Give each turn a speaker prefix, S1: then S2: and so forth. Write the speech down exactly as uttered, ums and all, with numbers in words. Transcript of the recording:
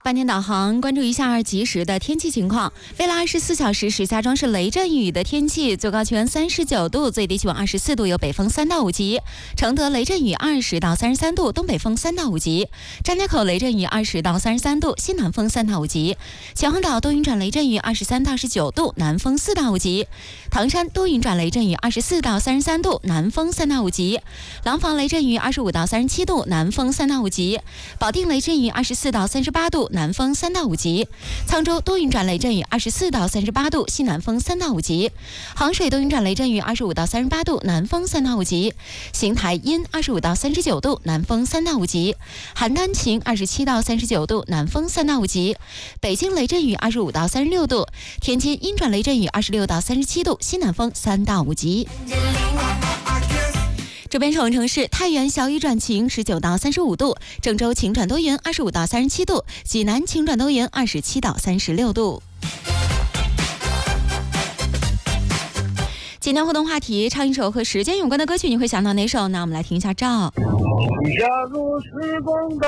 S1: 半天导航，关注一下即时的天气情况。未来二十四小时，石家庄是雷阵雨的天气，最高气温三十九度，最低气温二十四度，有北风三到五级。承德雷阵雨二十到三十三度，东北风三到五级。张家口雷阵雨二十到三十三度，西南风三到五级。秦皇岛多云转雷阵雨二十三到十九度，南风四到五级。唐山多云转雷阵雨二十四到三十三度，南风三到五级。廊坊雷阵雨二十五到三十七度，南风三到五级。保定雷阵雨二十四到三十八度，南风三到五级。沧州多云转雷阵雨二十四到三十八度，西南风三到五级。杭水多云转雷阵雨二十五到三十八度，南风三到五级。邢台阴二十五到三十九度，南风三到五级。邯郸晴二十七到三十九度，南风三到五级。北京雷阵雨二十五到三十六度，天津阴转雷阵雨二十六到三十七度，西南风三到五级。这边是我们城市太原小雨转晴十九到三十五度，郑州晴转多云二十五到三十七度，济南晴转多云二十七到三十六度。今天互动话题，唱一首和时间有关的歌曲，你会想到哪首呢？我们来听一下赵。
S2: 假如时光的